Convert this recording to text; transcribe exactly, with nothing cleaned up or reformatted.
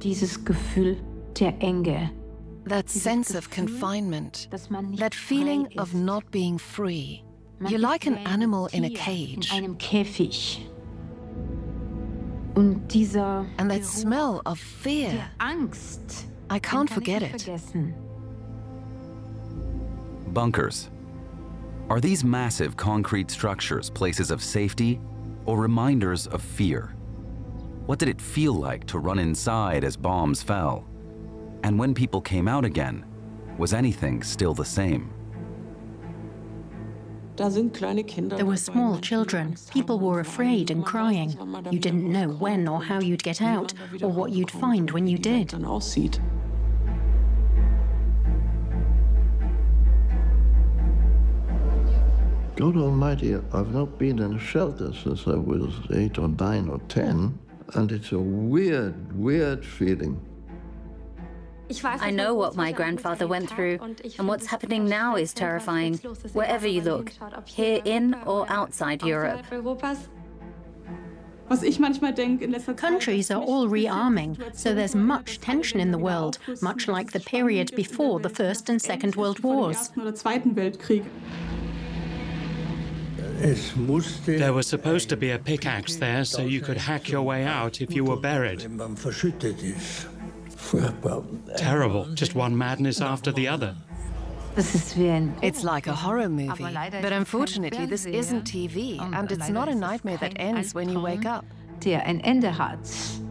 dieses Gefühl der Enge. That sense of confinement, that feeling of not being free. You're like an animal in a cage. In einem Käfig. Und dieser And that smell of fear, Angst, I can't forget it. vergessen. Bunkers. Are these massive concrete structures places of safety or reminders of fear? What did it feel like to run inside as bombs fell? And when people came out again, was anything still the same? There were small children. People were afraid and crying. You didn't know when or how you'd get out, or what you'd find when you did. God Almighty, I've not been in a shelter since I was eight or nine or ten, and it's a weird, weird feeling. I know what my grandfather went through, and what's happening now is terrifying, wherever you look, here in or outside Europe. Countries are all rearming, so there's much tension in the world, much like the period before the First and Second World Wars. There was supposed to be a pickaxe there so you could hack your way out if you were buried. Terrible, just one madness after the other. It's like a horror movie, but unfortunately this isn't T V, and it's not a nightmare that ends when you wake up. Der ein Ende hat.